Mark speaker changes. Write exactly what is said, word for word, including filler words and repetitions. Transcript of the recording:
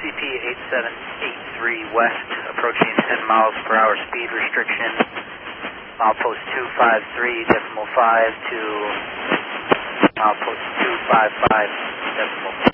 Speaker 1: C P eight seven eight three West, approaching ten miles per hour speed restriction. Milepost two five three decimal five to milepost two five five decimal five.